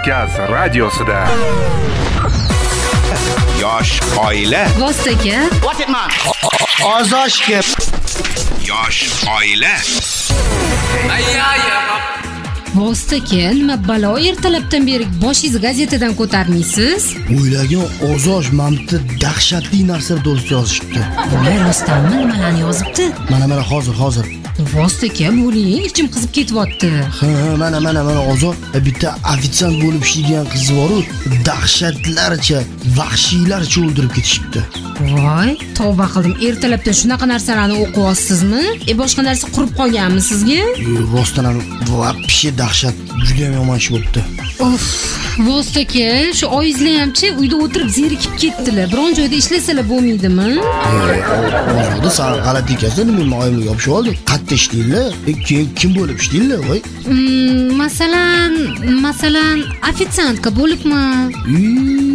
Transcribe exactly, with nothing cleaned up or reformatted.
Kavkaz radiosida. Yosh oila. Vostaka. What it man? Ozoshga. Yosh oila. Vostaka, nima balo ertalabdan beri boshingizni gazetadan ko'tarmaysiz? O'ylagan Ozosh mamti dahshatli narsalar to'g'risida yozishibdi. Voy, rostdanmi, nimalarni yozibdi? Mana mana hozir hozir. Vostaka, bo'ling, ichim qizib ketyapti. Ha, mana mana mana Ozosh bitta ofitsiant bo'lib ishlaydigan qizi bor-ku, dahshatlarcha, vahshiylarcha o'ldirib ketishibdi. Voy, tavba qildim. Ertalabdan shunaqa narsalarni o'qiyapsizmi? E boshqa narsa qurib qolganmi sizga? Rostdan ham vapshe dahshat, juda ham yomon ish bo'libdi. Uf, Vostaka, shu oyizlar hamchi uyda o'tirib zerikib ketdilar. Biron joyda ishlasalar bo'lmaydimi? Ozodi sen g'alati ekansan, men oyimga yopishib oldim. Qayerda ishlaydilar? Keyin kim bo'lib ishlaydilar, voy? Hmm, masalan, masalan, ofitsiantka bo'libmi?